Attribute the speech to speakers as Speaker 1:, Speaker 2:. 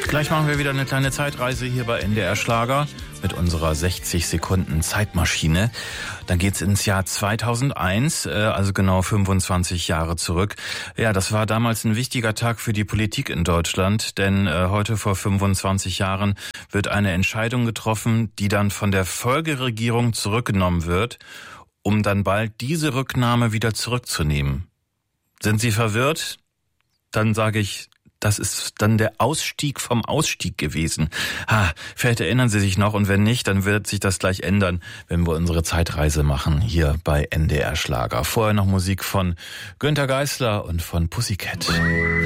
Speaker 1: Gleich machen wir wieder eine kleine Zeitreise hier bei NDR Schlager mit unserer 60 Sekunden Zeitmaschine. Dann geht's ins Jahr 2001, also genau 25 Jahre zurück. Ja, das war damals ein wichtiger Tag für die Politik in Deutschland, denn heute vor 25 Jahren wird eine Entscheidung getroffen, die dann von der Folgeregierung zurückgenommen wird, um dann bald diese Rücknahme wieder zurückzunehmen. Sind Sie verwirrt? Dann sage ich, das ist dann der Ausstieg vom Ausstieg gewesen. Vielleicht erinnern Sie sich noch, und wenn nicht, dann wird sich das gleich ändern, wenn wir unsere Zeitreise machen hier bei NDR Schlager. Vorher noch Musik von Günter Geisler und von Pussycat.